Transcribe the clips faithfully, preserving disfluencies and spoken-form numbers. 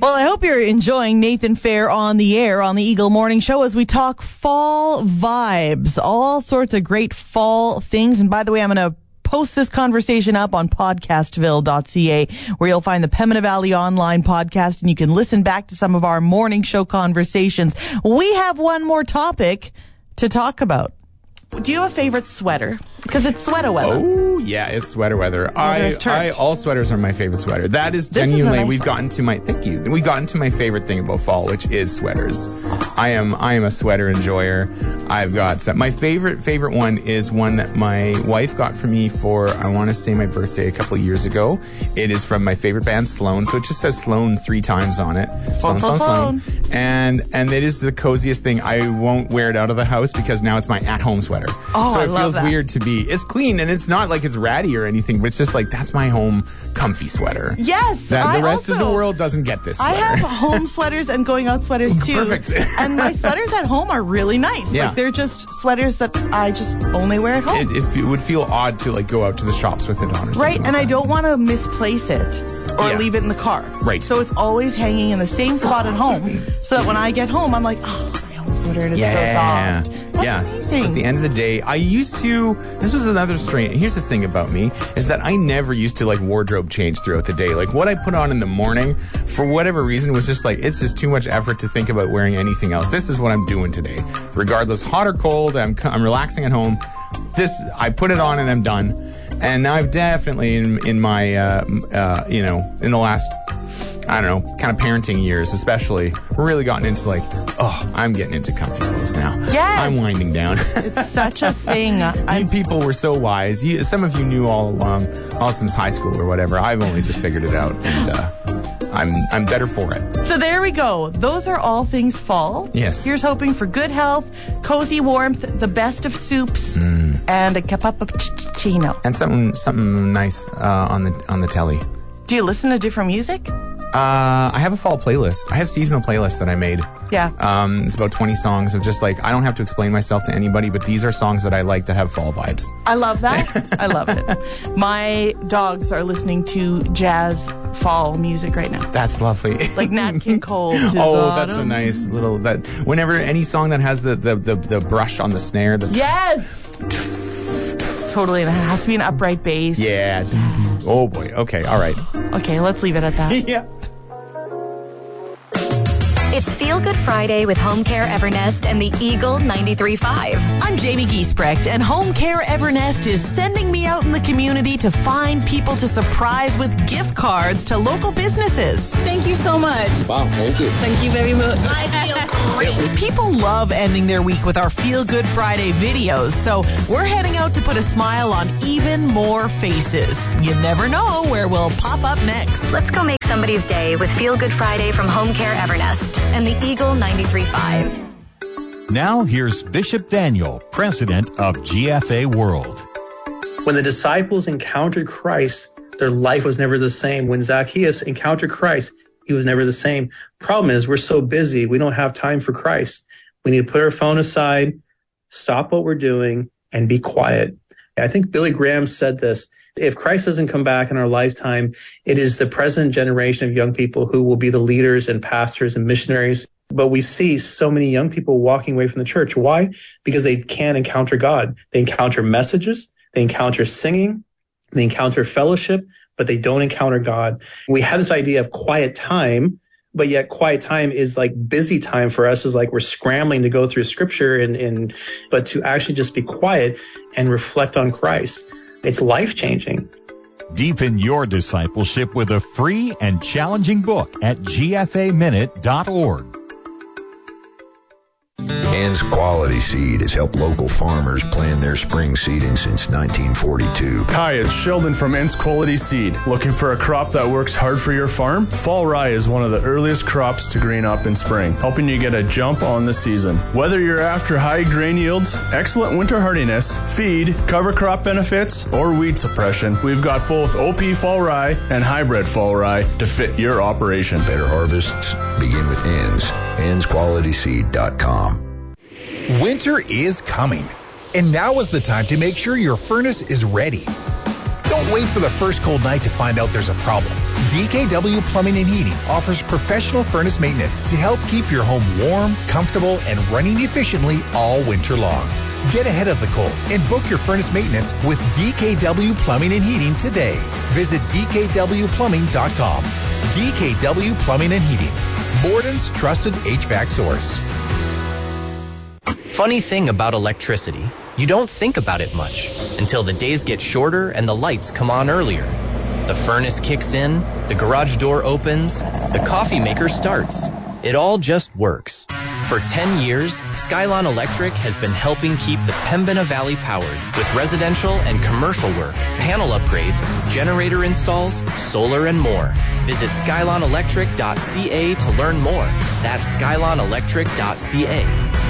Well, I hope you're enjoying Nathan Fair on the air on the Eagle Morning Show as we talk fall vibes, all sorts of great fall things. And by the way, I'm going to post this conversation up on podcastville dot c a, where you'll find the Pembina Valley Online podcast, and you can listen back to some of our morning show conversations. We have one more topic to talk about. Do you have a favorite sweater? Because it's sweater weather. Oh, yeah, it's sweater weather. Oh, I, I, all sweaters are my favorite sweater. That is This genuinely, is a nice we've one. gotten to my, thank you. We've gotten to my favorite thing about fall, which is sweaters. I am, I am a sweater enjoyer. I've got, my favorite, favorite one is one that my wife got for me for, I want to say my birthday a couple of years ago. It is from my favorite band, Sloan. So it just says Sloan three times on it. Sloan, Sloan, Sloan. And, and it is the coziest thing. I won't wear it out of the house because now it's my at-home sweater. Oh, so I it love feels that. weird to be, it's clean and it's not like it's ratty or anything, but it's just like, that's my home comfy sweater. Yes, That I the rest of also- the world doesn't get this I sweater. have home sweaters and going out sweaters too. Perfect. And my sweaters at home are really nice. Yeah. Like they're just sweaters that I just only wear at home. It, it, it would feel odd to like go out to the shops with it on or something. Right, like and I that. don't want to misplace it or Yeah. leave it in the car. Right. So it's always hanging in the same spot at home, so that when I get home, I'm like, oh, my home sweater, and it's Yeah. so soft. That's yeah. amazing. So at the end of the day, I used to, this was another strange, here's the thing about me, is that I never used to like wardrobe change throughout the day. Like what I put on in the morning, for whatever reason, was just like, it's just too much effort to think about wearing anything else. This is what I'm doing today. Regardless, hot or cold, I'm, I'm relaxing at home. This, I put it on and I'm done. And now I've definitely, in, in my, uh, uh, you know, in the last, I don't know, kind of parenting years especially, really gotten into like, oh, I'm getting into comfy clothes now. Yes. I'm winding down. It's such a thing. You I, people were so wise. You, some of you knew all along, all since high school or whatever. I've only just figured it out, and uh, I'm I'm better for it. so there we go. Those are all things fall. Yes. Here's hoping for good health, cozy warmth, the best of soups, and a cappuccino. And something something nice uh, on the on the telly. Do you listen to different music? Uh, I have a fall playlist. I have seasonal playlists that I made. Yeah. Um, it's about twenty songs of just like, I don't have to explain myself to anybody, but these are songs that I like that have fall vibes. I love that. I love it. My dogs are listening to jazz fall music right now. That's lovely. Like Nat King Cole. "'Tis Oh, that's a autumn." nice little, that, whenever any song that has the, the, the, the brush on the snare, the Yes. Totally. And it has to be an upright bass. yeah. Oh boy. Okay. All right. Okay, let's leave it at that. Yeah. It's Feel Good Friday with Home Care Evernest and the Eagle ninety-three point five. I'm Jamie Giesbrecht, and Home Care Evernest is sending me out in the community to find people to surprise with gift cards to local businesses. Thank you so much. Wow, thank you. Thank you very much. I feel great. People love ending their week with our Feel Good Friday videos, so we're heading out to put a smile on even more faces. You never know where we'll pop up next. Let's go make somebody's day with Feel Good Friday from Home Care Evernest and the Eagle ninety-three point five. Now here's Bishop Daniel, president of G F A World. When the disciples encountered Christ, their life was never the same. When Zacchaeus encountered Christ, he was never the same. Problem is, we're so busy, we don't have time for Christ. We need to put our phone aside, stop what we're doing, and be quiet. I think Billy Graham said this. If Christ doesn't come back in our lifetime, it is the present generation of young people who will be the leaders and pastors and missionaries. But we see so many young people walking away from the church. Why? Because they can't encounter God. They encounter messages, they encounter singing, they encounter fellowship, but they don't encounter God. We have this idea of quiet time, but yet quiet time is like busy time for us, is like we're scrambling to go through scripture and, and but to actually just be quiet and reflect on Christ. It's life-changing. Deepen your discipleship with a free and challenging book at G F A minute dot org. Ann's Quality Seed has helped local farmers plan their spring seeding since nineteen forty-two. Hi, it's Sheldon from Ann's Quality Seed. Looking for a crop that works hard for your farm? Fall rye is one of the earliest crops to green up in spring, helping you get a jump on the season. Whether you're after high grain yields, excellent winter hardiness, feed, cover crop benefits, or weed suppression, we've got both O P fall rye and hybrid fall rye to fit your operation. Better harvests begin with Ann's. Ann's Quality Seed dot com. Winter is coming, and now is the time to make sure your furnace is ready. Don't wait for the first cold night to find out there's a problem. D K W Plumbing and Heating offers professional furnace maintenance to help keep your home warm, comfortable, and running efficiently all winter long. Get ahead of the cold and book your furnace maintenance with D K W Plumbing and Heating today. Visit d k w plumbing dot com. D K W Plumbing and Heating, Borden's trusted H V A C source. Funny thing about electricity, you don't think about it much until the days get shorter and the lights come on earlier. The furnace kicks in, the garage door opens, the coffee maker starts. It all just works. For ten years, Skylon Electric has been helping keep the Pembina Valley powered with residential and commercial work, panel upgrades, generator installs, solar, and more. Visit skylon electric dot c a to learn more. That's skylon electric dot c a.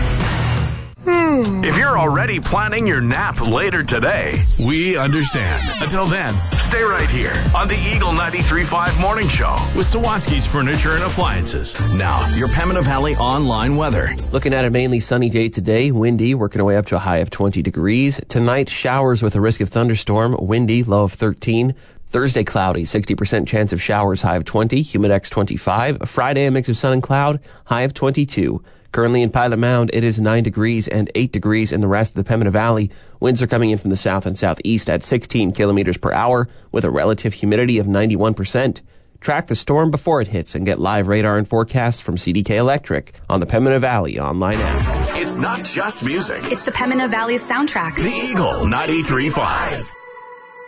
If you're already planning your nap later today, we understand. Until then, stay right here on the Eagle ninety-three point five Morning Show with Sawatsky's Furniture and Appliances. Now, your Pembina Valley online weather. Looking at a mainly sunny day today, windy, working our way up to a high of twenty degrees. Tonight, showers with a risk of thunderstorm, windy, low of thirteen. Thursday, cloudy, sixty percent chance of showers, high of twenty, humidex twenty-five. Friday, a mix of sun and cloud, high of twenty-two. Currently in Pilot Mound, it is nine degrees and eight degrees in the rest of the Pembina Valley. Winds are coming in from the south and southeast at sixteen kilometers per hour with a relative humidity of ninety-one percent. Track the storm before it hits and get live radar and forecasts from C D K Electric on the Pembina Valley online app. It's not just music. It's the Pembina Valley soundtrack. The Eagle ninety-three point five.